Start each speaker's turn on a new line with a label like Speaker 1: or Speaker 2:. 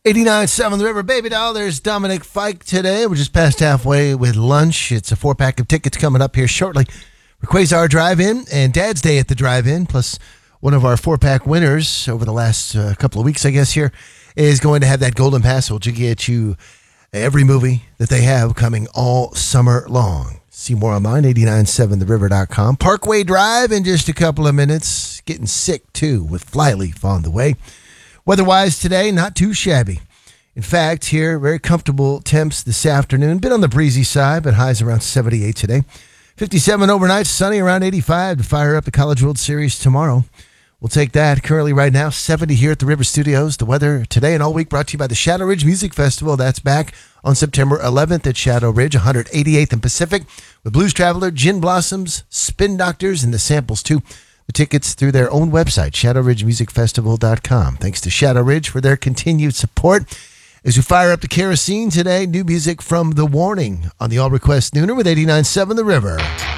Speaker 1: 89.7 The River, baby doll. There's Dominic Fike today. We're just past halfway with lunch. It's a 4-pack of tickets coming up here shortly for Quasar Drive-In and Dad's Day at the Drive-In. Plus, one of our 4-pack winners over the last couple of weeks, I guess, here is going to have that Golden Pass, which will get you every movie that they have coming all summer long. See more online, 897theriver.com. Parkway Drive in just a couple of minutes. Getting sick, too, with Flyleaf on the way. Weather-wise today, not too shabby. In fact, here, very comfortable temps this afternoon. Bit on the breezy side, but highs around 78 today. 57 overnight, sunny around 85 to fire up the College World Series tomorrow. We'll take that. Currently right now, 70 here at the River Studios. The weather today and all week brought to you by the Shadow Ridge Music Festival. That's back on September 11th at Shadow Ridge, 188th and Pacific, with Blues Traveler, Gin Blossoms, Spin Doctors, and the samples too. The tickets through their own website, shadowridgemusicfestival.com. Thanks to Shadow Ridge for their continued support. As we fire up the kerosene today, new music from The Warning on the All Request Nooner with 89.7 The River.